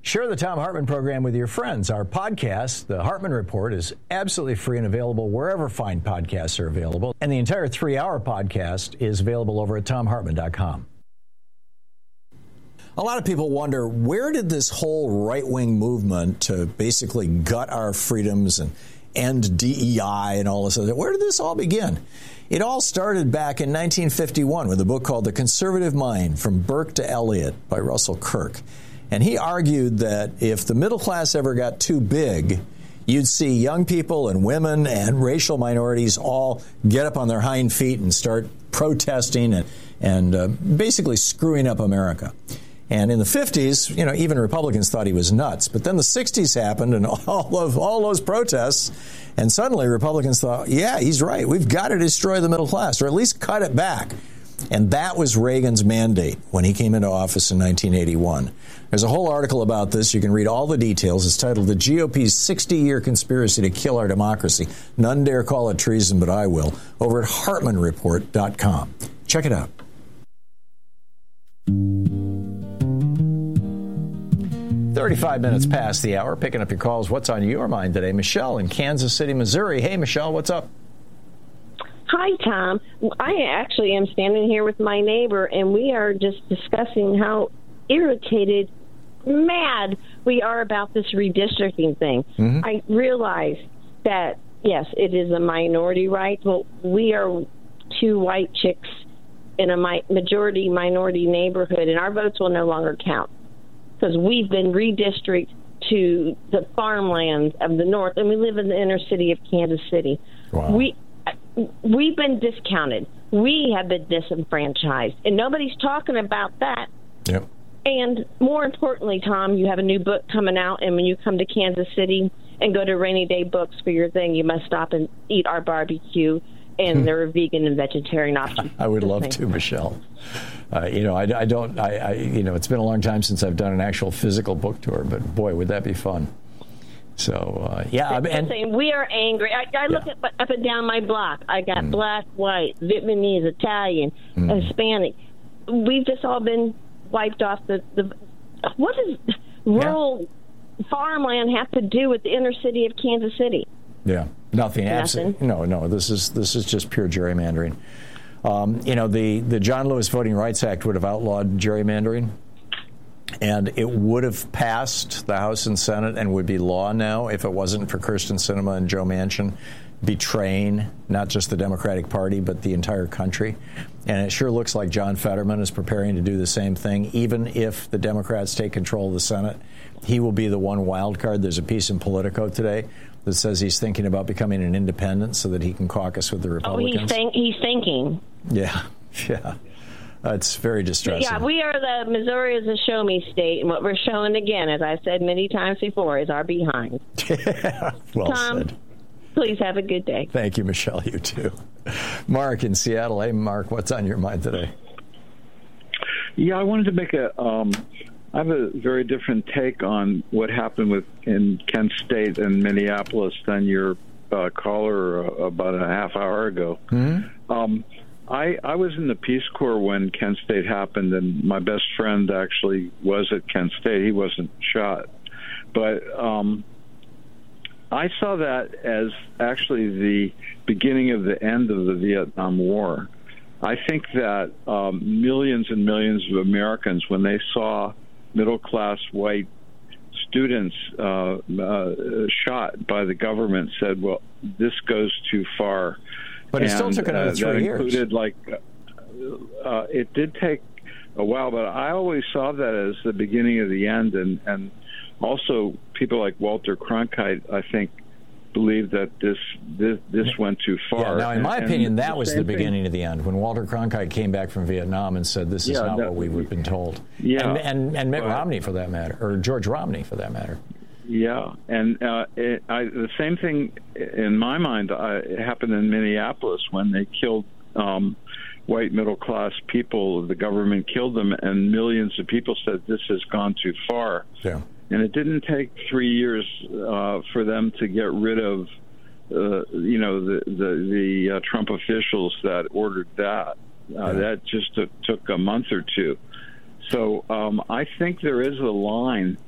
Share the Thom Hartmann program with your friends. Our podcast, The Hartmann Report, is absolutely free and available wherever fine podcasts are available. And the entire 3-hour podcast is available over at thomhartmann.com. A lot of people wonder, where did this whole right-wing movement to basically gut our freedoms and end DEI and all this other, where did this all begin? It all started back in 1951 with a book called The Conservative Mind, From Burke to Eliot by Russell Kirk. And he argued that if the middle class ever got too big, you'd see young people and women and racial minorities all get up on their hind feet and start protesting and basically screwing up America. And in the 50s, even Republicans thought he was nuts. But then the 60s happened and all those protests, and suddenly Republicans thought, yeah, he's right. We've got to destroy the middle class, or at least cut it back. And that was Reagan's mandate when he came into office in 1981. There's a whole article about this. You can read all the details. It's titled The GOP's 60-Year Conspiracy to Kill Our Democracy. None dare call it treason, but I will. Over at HartmannReport.com. Check it out. 35 minutes past the hour. Picking up your calls. What's on your mind today? Michelle in Kansas City, Missouri. Hey, Michelle, what's up? Hi, Tom. I actually am standing here with my neighbor, and we are just discussing how irritated, mad we are about this redistricting thing. Mm-hmm. I realize that, yes, it is a minority right, but we are two white chicks in a majority minority neighborhood, and our votes will no longer count because we've been redistricted to the farmlands of the north, and we live in the inner city of Kansas City. Wow. We've been discounted. We have been disenfranchised, and nobody's talking about that. Yep. And more importantly, Tom, you have a new book coming out, and when you come to Kansas City and go to Rainy Day Books for your thing, you must stop and eat our barbecue, and there are vegan and vegetarian options. I would love to, Michelle. It's been a long time since I've done an actual physical book tour, but boy, would that be fun. So, and we are angry. I look at up and down my block. I got black, white, Vietnamese, Italian, Hispanic. We've just all been wiped off what does rural farmland have to do with the inner city of Kansas City? Yeah, nothing. Absolutely. No. This is just pure gerrymandering. The John Lewis Voting Rights Act would have outlawed gerrymandering. And it would have passed the House and Senate and would be law now if it wasn't for Kyrsten Sinema and Joe Manchin betraying not just the Democratic Party, but the entire country. And it sure looks like John Fetterman is preparing to do the same thing. Even if the Democrats take control of the Senate, he will be the one wild card. There's a piece in Politico today that says he's thinking about becoming an independent so that he can caucus with the Republicans. He's thinking. Yeah. It's very distressing. Yeah, we are the Missouri is a show me state, and what we're showing again, as I've said many times before, is our behind. Well Tom, said. Please have a good day. Thank you, Michelle. You too. Mark in Seattle. Hey, Mark, what's on your mind today? Yeah, I wanted to make I have a very different take on what happened in Kent State and Minneapolis than your caller about a half hour ago. Mm-hmm. I was in the Peace Corps when Kent State happened, and my best friend actually was at Kent State. He wasn't shot. But I saw that as actually the beginning of the end of the Vietnam War. I think that millions and millions of Americans, when they saw middle-class white students shot by the government, said, well, this goes too far. But it still took another 3 years. It did take a while, but I always saw that as the beginning of the end. And also, people like Walter Cronkite, I think, believed that this went too far. Yeah, now, in my opinion, that was the beginning of the end, when Walter Cronkite came back from Vietnam and said, this is not what we've been told. Yeah, and Mitt Romney, for that matter, or George Romney, for that matter. Yeah, and the same thing in my mind happened in Minneapolis when they killed white middle-class people. The government killed them, and millions of people said this has gone too far. Yeah. And it didn't take 3 years for them to get rid of, the Trump officials that ordered that. That just took a month or two. So I think there is a line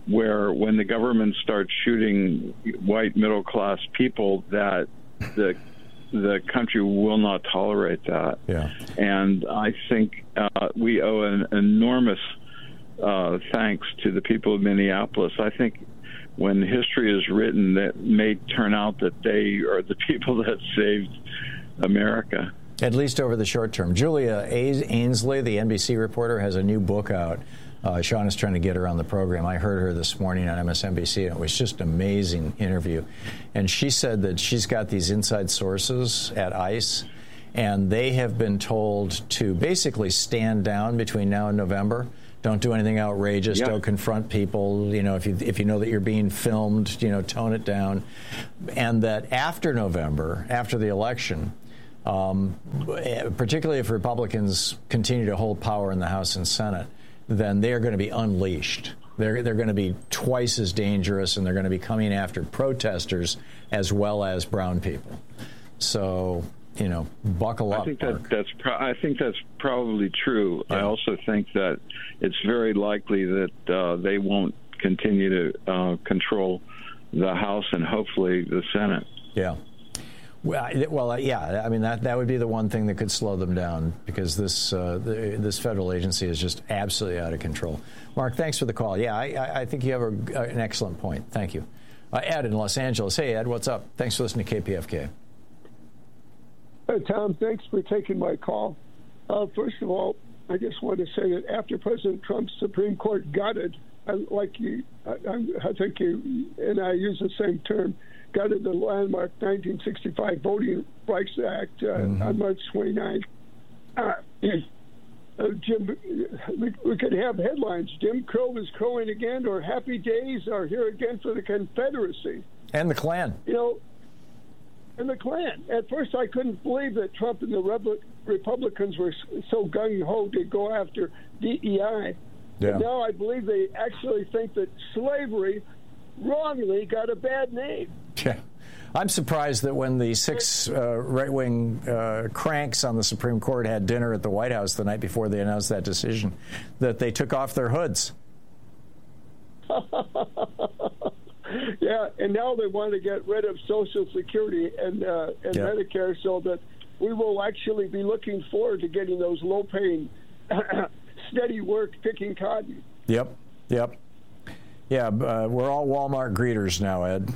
where when the government starts shooting white middle-class people, that the country will not tolerate that. Yeah. And I think we owe an enormous thanks to the people of Minneapolis. I think when history is written, that may turn out that they are the people that saved America. At least over the short term. Julia Ainsley, the NBC reporter, has a new book out. Sean is trying to get her on the program. I heard her this morning on MSNBC, and it was just an amazing interview. And she said that she's got these inside sources at ICE, and they have been told to basically stand down between now and November. Don't do anything outrageous. Yep. Don't confront people. You know, if you know that you're being filmed, you know, tone it down. And that after November, after the election, particularly if Republicans continue to hold power in the House and Senate, then they are going to be unleashed. They're going to be twice as dangerous, and they're going to be coming after protesters as well as brown people. So, you know, buckle up. I think that's probably true. Yeah. I also think that it's very likely that they won't continue to control the House and hopefully the Senate. Yeah. Well, yeah. I mean, that would be the one thing that could slow them down, because this federal agency is just absolutely out of control. Mark, thanks for the call. Yeah, I think you have an excellent point. Thank you. Ed in Los Angeles. Hey, Ed, what's up? Thanks for listening to KPFK. Hey, Tom, thanks for taking my call. First of all, I just want to say that after President Trump's Supreme Court gutted, I think you and I use the same term, gutted the landmark 1965 Voting Rights Act on March 29th. Jim, we could have headlines. Jim Crow is crowing again, or happy days are here again for the Confederacy. And the Klan. You know, and the Klan. At first, I couldn't believe that Trump and the Republicans were so gung-ho to go after DEI. Yeah. But now I believe they actually think that slavery wrongly got a bad name. Yeah. I'm surprised that when the 6 right-wing cranks on the Supreme Court had dinner at the White House the night before they announced that decision, that they took off their hoods. Yeah, and now they want to get rid of Social Security and Medicare, so that we will actually be looking forward to getting those low-paying, steady work picking cotton. Yep. Yeah, we're all Walmart greeters now, Ed.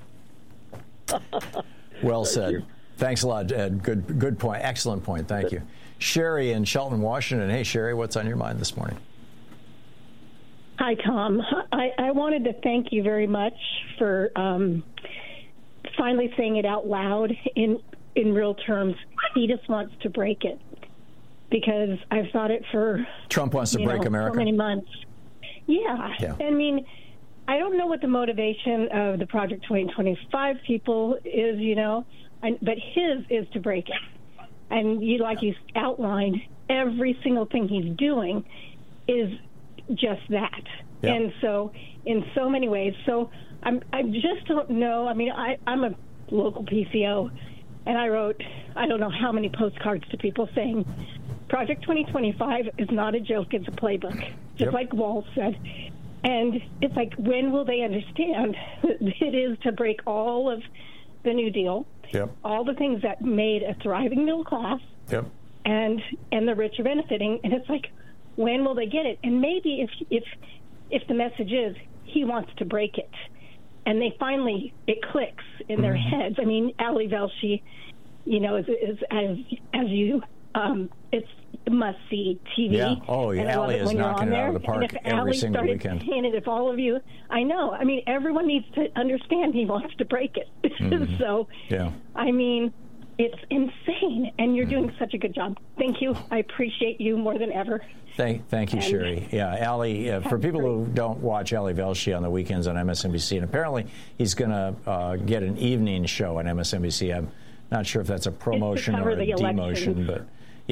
Well said. Thanks a lot, Ed. Good point. Excellent point. Thank you. Sherry in Shelton, Washington. Hey, Sherry, what's on your mind this morning? Hi, Tom. I wanted to thank you very much for finally saying it out loud in real terms. He just wants to break it, because I've thought it for Trump wants to break America. So many months. Yeah. I mean, I don't know what the motivation of the Project 2025 people is, but his is to break it. And like you outlined, every single thing he's doing is just that. Yeah. And so in so many ways. So I just don't know. I mean, I'm a local PCO, and I wrote, I don't know how many postcards to people saying, Project 2025 is not a joke, it's a playbook, just like Wall said. And it's like, when will they understand that it is to break all of the New Deal, all the things that made a thriving middle class, and the rich are benefiting? And it's like, when will they get it? And maybe if the message is he wants to break it, and it clicks in their heads. I mean, Ali Velshi, is as you, it's must-see TV. Yeah. Oh, yeah. Ali is knocking it out of the park every single weekend. And if all of you, I know. I mean, everyone needs to understand he wants to break it. So, I mean, it's insane, and you're doing such a good job. Thank you. I appreciate you more than ever. Thank you, Sherry. Yeah, Ali, for people who don't watch Ali Velshi on the weekends on MSNBC, and apparently he's going to get an evening show on MSNBC. I'm not sure if that's a promotion or a demotion, but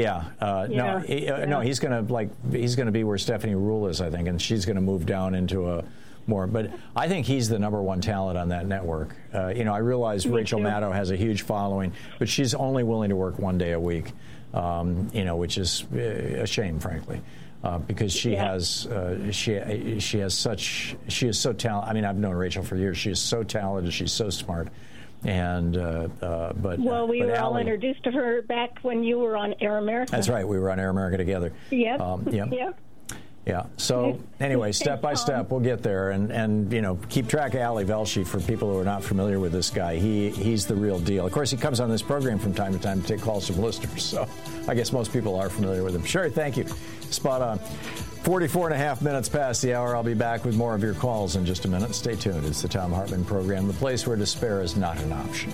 no, he's going to be where Stephanie Ruhle is, I think, and she's going to move down into a more. But I think he's the #1 talent on that network. I realize Rachel Maddow has a huge following, but she's only willing to work one day a week, which is a shame, frankly. because she is so talented. I mean, I've known Rachel for years. She is so talented. She's so smart. And we were all introduced to her back when you were on Air America. That's right. We were on Air America together. Yep. Yep. Yeah. So anyway, step by step, we'll get there, and keep track of Ali Velshi for people who are not familiar with this guy. He's the real deal. Of course, he comes on this program from time to time to take calls from listeners. So I guess most people are familiar with him. Sherry, thank you. Spot on. 44 and a half minutes past the hour. I'll be back with more of your calls in just a minute. Stay tuned. It's the Thom Hartmann Program, the place where despair is not an option.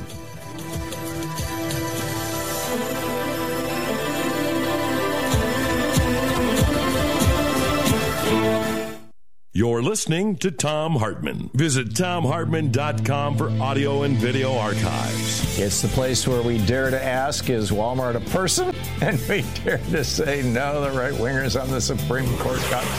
You're listening to Thom Hartmann. Visit ThomHartmann.com for audio and video archives. It's the place where we dare to ask, is Walmart a person? And we dare to say, no, the right-wingers on the Supreme Court got